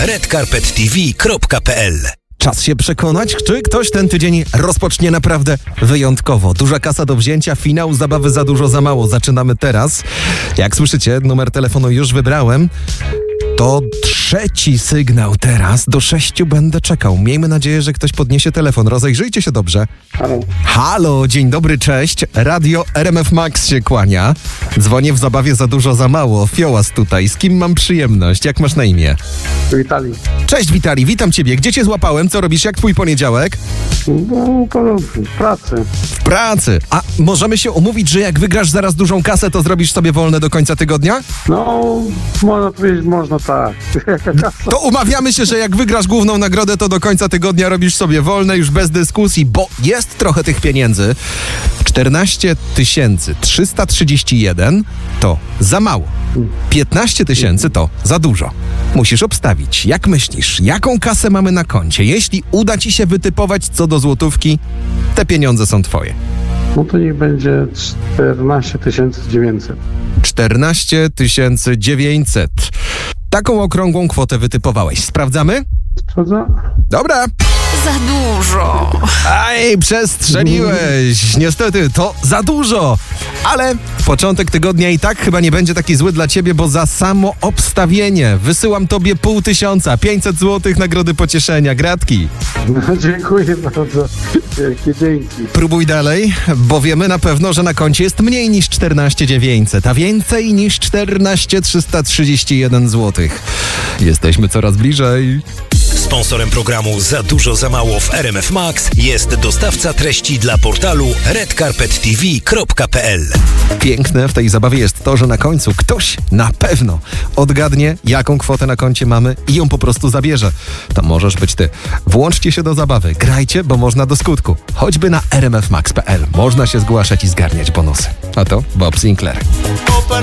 redcarpettv.pl. Czas się przekonać, czy ktoś ten tydzień rozpocznie naprawdę wyjątkowo. Duża kasa do wzięcia, finał zabawy Za dużo, za mało. Zaczynamy teraz. Jak słyszycie, numer telefonu już wybrałem. To trzeci sygnał teraz. Do 6 będę czekał. Miejmy nadzieję, że ktoś podniesie telefon. Rozejrzyjcie się dobrze. Halo. Halo, dzień dobry, cześć. Radio RMF Max się kłania. Dzwonię w zabawie Za dużo, za mało. Fiołas tutaj. Z kim mam przyjemność? Jak masz na imię? Witali. Cześć Witali, witam ciebie. Gdzie cię złapałem? Co robisz? Jak twój poniedziałek? No, to w pracy. W pracy. A możemy się umówić, że jak wygrasz zaraz dużą kasę, to zrobisz sobie wolne do końca tygodnia? No, można powiedzieć, można tak. To umawiamy się, że jak wygrasz główną nagrodę, to do końca tygodnia robisz sobie wolne, już bez dyskusji, bo jest trochę tych pieniędzy. 14 331 to za mało. 15 000 to za dużo. Musisz obstawić. Jak myślisz, jaką kasę mamy na koncie? Jeśli uda ci się wytypować co do złotówki, te pieniądze są twoje. No to niech będzie 14 900. 14 900. Taką okrągłą kwotę wytypowałeś. Sprawdzamy? Sprawdza? Dobra. Za dużo. Aj, przestrzeliłeś. Niestety, to za dużo. Ale początek tygodnia i tak chyba nie będzie taki zły dla ciebie, bo za samo obstawienie wysyłam tobie 500, 500 zł nagrody pocieszenia. Gratki. No, dziękuję bardzo. Wielkie dzięki. Próbuj dalej, bo wiemy na pewno, że na koncie jest mniej niż 14 900, a więcej niż 14 331 zł. Jesteśmy coraz bliżej. Sponsorem programu Za dużo, za mało w RMF Max jest dostawca treści dla portalu redcarpettv.pl. Piękne w tej zabawie jest to, że na końcu ktoś na pewno odgadnie, jaką kwotę na koncie mamy i ją po prostu zabierze. To możesz być ty. Włączcie się do zabawy, grajcie, bo można do skutku. Choćby na rmfmax.pl. Można się zgłaszać i zgarniać bonusy. A to Bob Sinclair.